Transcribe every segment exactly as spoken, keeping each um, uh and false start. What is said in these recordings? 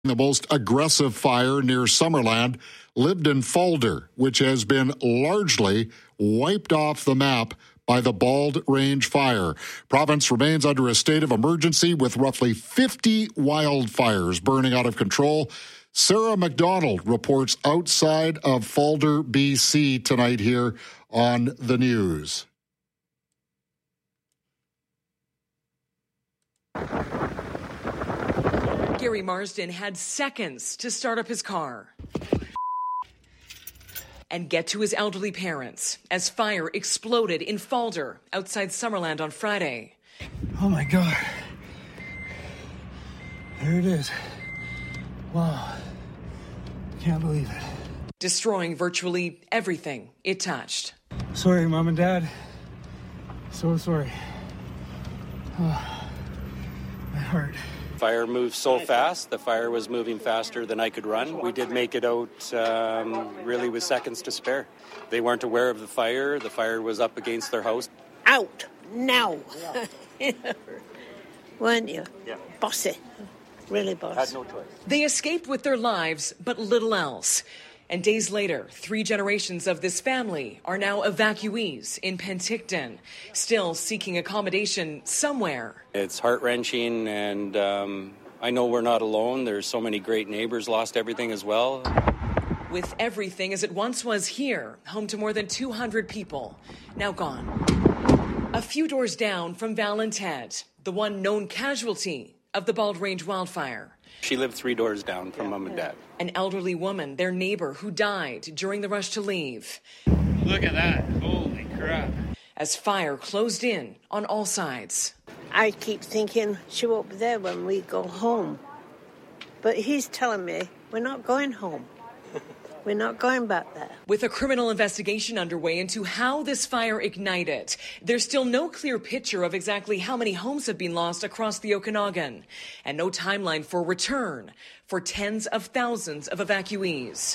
The most aggressive fire near Summerland lived in Falder, which has been largely wiped off the map by the Bald Range Fire. Province remains under a state of emergency with roughly fifty wildfires burning out of control. Sarah McDonald reports outside of Falder, B C tonight here on the news. Gary Marsden had seconds to start up his car and get to his elderly parents as fire exploded in Falder outside Summerland on Friday. Oh my God. There it is. Wow. Can't believe it. Destroying virtually everything it touched. Sorry, Mom and Dad. So sorry. Oh, my heart. Fire moved so fast. The fire was moving faster than I could run. We did make it out um, really with seconds to spare. They weren't aware of the fire. The fire was up against their house. Out now. Yeah. Weren't you? Yeah. Bossy. Really bossy. Had no choice. They escaped with their lives, but little else. And days later, three generations of this family are now evacuees in Penticton, still seeking accommodation somewhere. It's heart-wrenching, and um, I know we're not alone. There's so many great neighbors lost everything as well. With everything as it once was here, home to more than two hundred people, now gone. A few doors down from Val and Ted, the one known casualty of the Bald Range wildfire. She lived three doors down from Mom and Dad. An elderly woman, their neighbor, who died during the rush to leave. Look at that. Holy crap. As fire closed in on all sides. I keep thinking she won't be there when we go home. But he's telling me we're not going home. We're not going back there. With a criminal investigation underway into how this fire ignited, there's still no clear picture of exactly how many homes have been lost across the Okanagan, and no timeline for return for tens of thousands of evacuees.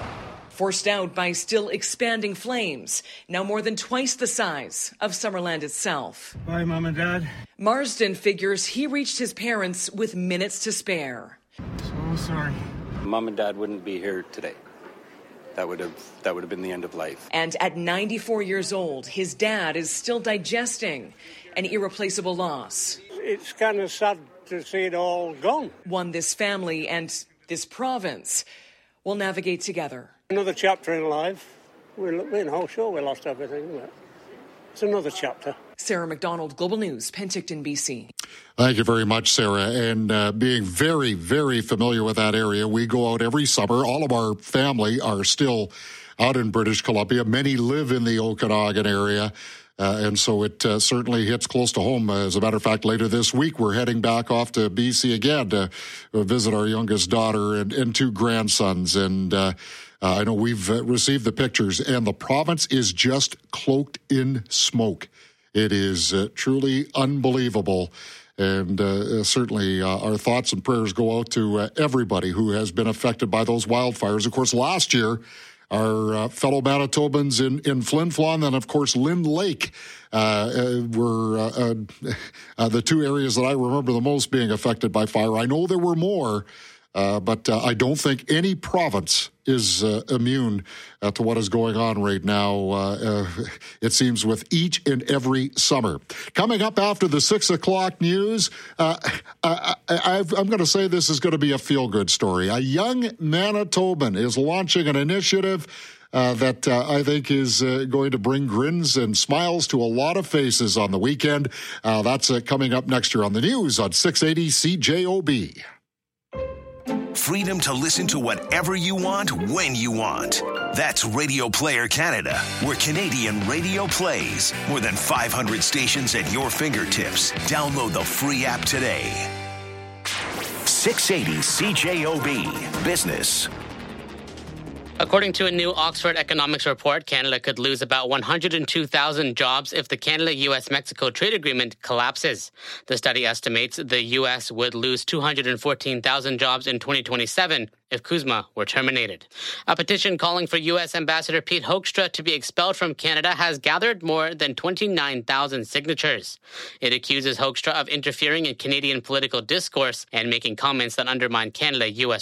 Forced out by still expanding flames, now more than twice the size of Summerland itself. Bye, Mom and Dad. Marsden figures he reached his parents with minutes to spare. So sorry. Mom and Dad wouldn't be here today. That would have that would have been the end of life. And at ninety-four years old, his dad is still digesting an irreplaceable loss. It's kind of sad to see it all gone. One this family and this province will navigate together. Another chapter in life. We, you know, sure, we lost everything, but it's another chapter. Sarah McDonald, Global News, Penticton, B C. Thank you very much, Sarah. And uh, being very, very familiar with that area, we go out every summer. All of our family are still out in British Columbia. Many live in the Okanagan area. Uh, and so it uh, certainly hits close to home. As a matter of fact, later this week, we're heading back off to B C again to uh, visit our youngest daughter and, and two grandsons. And uh, uh, I know we've uh, received the pictures, and the province is just cloaked in smoke. It is uh, truly unbelievable. And uh, certainly uh, our thoughts and prayers go out to uh, everybody who has been affected by those wildfires. Of course, last year, our uh, fellow Manitobans in, in Flin Flon and, of course, Lynn Lake uh, uh, were uh, uh, uh, the two areas that I remember the most being affected by fire. I know there were more, uh, but uh, I don't think any province is uh, immune uh, to what is going on right now, uh, uh, it seems, with each and every summer. Coming up after the six o'clock news, uh, I, I, I'm going to say this is going to be a feel-good story. A young Manitoban is launching an initiative uh, that uh, I think is uh, going to bring grins and smiles to a lot of faces on the weekend. Uh, that's uh, coming up next year on the news on six eighty C J O B. Freedom to listen to whatever you want, when you want. That's Radio Player Canada, where Canadian radio plays. More than five hundred stations at your fingertips. Download the free app today. six eighty C J O B Business. According to a new Oxford economics report, Canada could lose about one hundred two thousand jobs if the Canada-U S Mexico trade agreement collapses. The study estimates the U S would lose two hundred fourteen thousand jobs in twenty twenty-seven if CUSMA were terminated. A petition calling for U S Ambassador Pete Hoekstra to be expelled from Canada has gathered more than twenty-nine thousand signatures. It accuses Hoekstra of interfering in Canadian political discourse and making comments that undermine Canada-U S